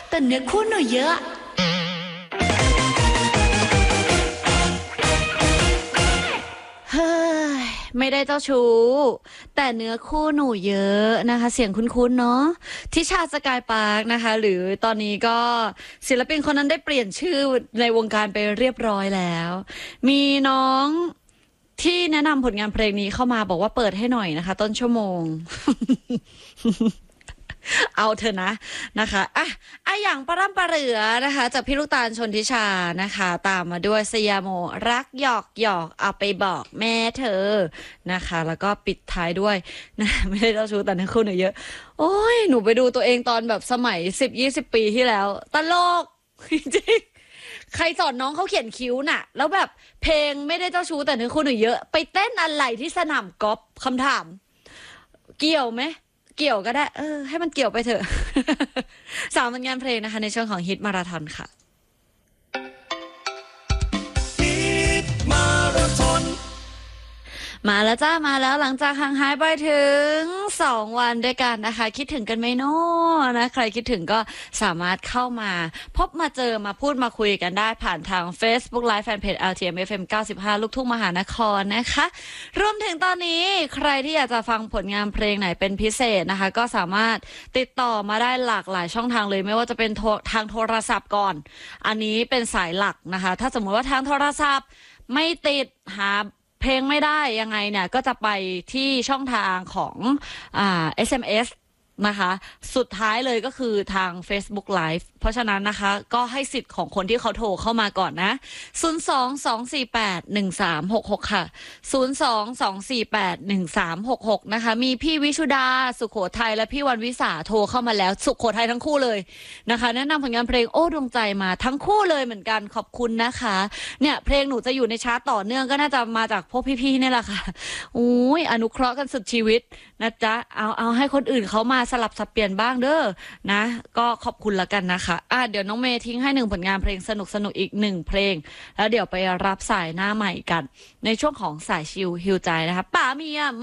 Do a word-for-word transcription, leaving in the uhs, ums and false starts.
แต่เนื้อคู่หนูเยอะเฮ้ยไม่ได้เจ้าชู้แต่เนื้อคู่หนูเยอะนะคะเสียงคุ้นๆเนาะทิชาสกายปาร์คนะคะหรือตอนนี้ก็ศิลปินคนนั้นได้เปลี่ยนชื่อในวงการไปเรียบร้อยแล้วมีน้องที่แนะนำผลงานเพลงนี้เข้ามาบอกว่าเปิดให้หน่อยนะคะต้นชั่วโมง เอาเถอะนะนะคะอ่ะอ่ะอย่างปร่ำปะเหลือนะคะจากพี่ลูกตาลชนทิชานะคะตามมาด้วยสยามโมรักหยอกหยอกเอาไปบอกแม่เธอนะคะแล้วก็ปิดท้ายด้วยนะไม่ได้เจ้าชู้แต่ในคู่หนูเยอะโอ้ยหนูไปดูตัวเองตอนแบบสมัยสิบยี่สิบปีที่แล้วตลกจริงใครสอนน้องเขาเขียนคิ้วน่ะแล้วแบบเพลงไม่ได้เจ้าชู้แต่ในคู่หนูเยอะไปเต้นอะไรที่สนามกอล์ฟคำถามเกี่ยวไหมเกี่ยวก็ได้เออให้มันเกี่ยวไปเถอะ สามผลงานเพลงนะคะในช่วงของฮิตมาราธอนค่ะฮิตมาราธอนมาแล้วจ้ามาแล้วหลังจากห่างหายไปถึงสองวันด้วยกันนะคะคิดถึงกันไหมโน่นะใครคิดถึงก็สามารถเข้ามาพบมาเจอมาพูดมาคุยกันได้ผ่านทาง Facebook Live Fanpage แอล ที เอ็ม เอฟ เอ็ม เก้าสิบห้าลูกทุ่งมหานครนะคะรวมถึงตอนนี้ใครที่อยากจะฟังผลงานเพลงไหนเป็นพิเศษนะคะก็สามารถติดต่อมาได้หลากหลายช่องทางเลยไม่ว่าจะเป็นทางโทรศัพท์ก่อนอันนี้เป็นสายหลักนะคะถ้าสมมติว่าทางโทรศัพท์ไม่ติดหาเพลงไม่ได้ยังไงเนี่ยก็จะไปที่ช่องทางของอ่า เอส เอ็ม เอส นะคะสุดท้ายเลยก็คือทาง Facebook Live เพราะฉะนั้นนะคะก็ให้สิทธิ์ของคนที่เขาโทรเข้ามาก่อนนะศูนย์ สอง สอง สี่ แปด หนึ่ง สาม หก หกค่ะศูนย์ สอง สอง สี่ แปด หนึ่ง สาม หก หกนะคะมีพี่วิชุดาสุโขทัยและพี่วันวิสาโทรเข้ามาแล้วสุโขทัยทั้งคู่เลยนะคะแนะนำผลงานเพลงโอ้ดวงใจมาทั้งคู่เลยเหมือนกันขอบคุณนะคะเนี่ยเพลงหนูจะอยู่ในชาร์ตต่อเนื่องก็น่าจะมาจากพวกพี่ๆนี่แหละค่ะอุ้ยอนุเคราะห์กันสุดชีวิตนะจ๊ะเอาเอาให้คนอื่นเขามาสลับสับเปลี่ยนบ้างเด้อนะก็ขอบคุณละกันนะคะอ่ะเดี๋ยวน้องเมย์ทิ้งให้หนึ่งผลงานเพลงสนุกสนุกอีกหนึ่งเพลงแล้วเดี๋ยวไปรับสายหน้าใหม่กันในช่วงของสายชิลฮิวใจนะคะป๋าเมีย